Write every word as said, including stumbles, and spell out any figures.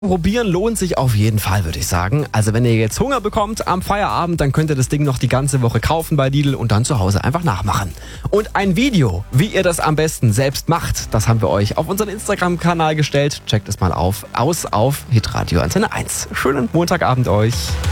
Probieren lohnt sich auf jeden Fall, würde ich sagen. Also wenn ihr jetzt Hunger bekommt am Feierabend, dann könnt ihr das Ding noch die ganze Woche kaufen bei Lidl und dann zu Hause einfach nachmachen. Und ein Video, wie ihr das am besten selbst macht, das haben wir euch auf unseren Instagram-Kanal gestellt. Checkt es mal auf, aus auf Hitradio Antenne eins. Schönen Montagabend euch.